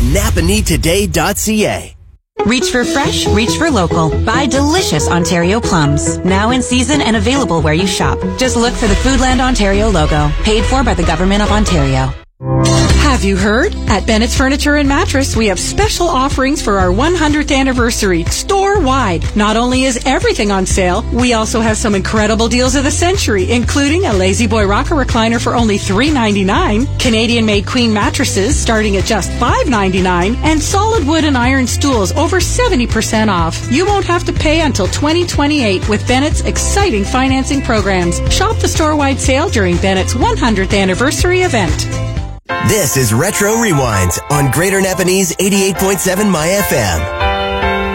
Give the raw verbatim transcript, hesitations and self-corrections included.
napa need today dot c a. Reach for fresh, reach for local. Buy delicious Ontario plums. Now in season and available where you shop. Just look for the Foodland Ontario logo. Paid for by the Government of Ontario. Have you heard? At Bennett's Furniture and Mattress, we have special offerings for our one hundredth anniversary, store-wide. Not only is everything on sale, we also have some incredible deals of the century, including a Lazy Boy Rocker Recliner for only three ninety-nine, Canadian-made queen mattresses starting at just five ninety-nine, and solid wood and iron stools over seventy percent off. You won't have to pay until twenty twenty-eight with Bennett's exciting financing programs. Shop the store-wide sale during Bennett's one hundredth anniversary event. This is Retro Rewinds on Greater Napanese eighty-eight point seven My F M.